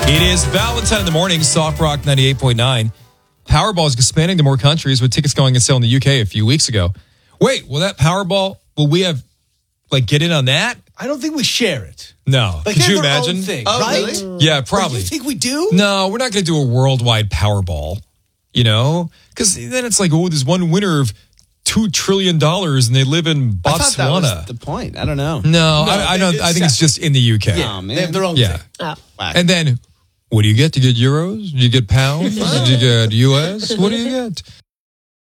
It is Valentine in the morning, Soft Rock 98.9. Powerball is expanding to more countries with tickets going on sale in the UK a few weeks ago. Wait, will that Powerball, will we have, get in on that? I don't think we share it. No. Like, could you their own imagine? thing, Oh, right? really? Yeah, probably. You think we do? No, we're not going to do a worldwide Powerball, Because then it's like, there's one winner of $2 trillion and they live in I thought that was Botswana. the point. I don't know. No, I don't. I think it's just in the UK. Oh, man. They have their own Yeah. thing. Whack. And then, what do you get? Do you get euros? Do you get pounds? Do you get US? What do you get?